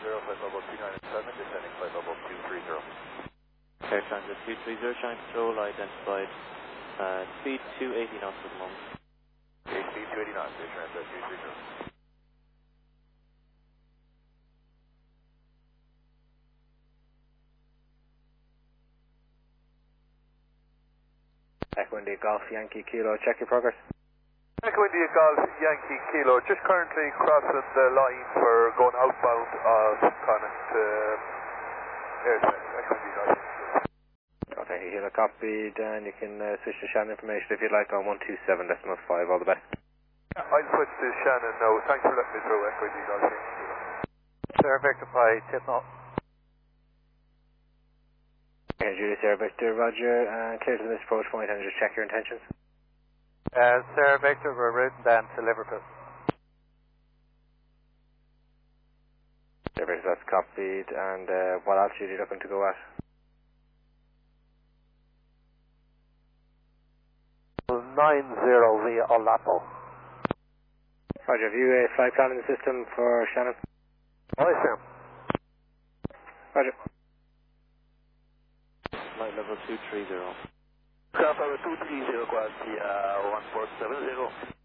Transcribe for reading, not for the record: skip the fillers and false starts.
flight level 297, descending flight level 230. Air Transit 230, Shine Patrol identified. Speed 280 knots at the moment. Okay, speed 280 knots, Air Transit 230. Echo India Golf Yankee Kilo, check your progress. Echo India Golf Yankee Kilo, just currently crossing the line for going outbound of Connacht Air Transit. Echo India Golf. Okay, Kilo copied, and you can switch to Shannon information if you'd like on 127.5, all the best. Yeah, I'll switch to Shannon now. Thanks for letting me through, Echo India Golf Yankee Kilo. Sir Victor Pi, tip now. Julius Air Victor, Roger, and clear to the missed approach point, and just check your intentions. Sir Victor, we're routing down to Liverpool. Sir Victor, that's copied, and what altitude are you looking to go at? 90 via Olapo. Roger, have you a flight plan in the system for Shannon? Oh, yes, sir. Roger. Flight level 230. Craft level 230, quality 1470.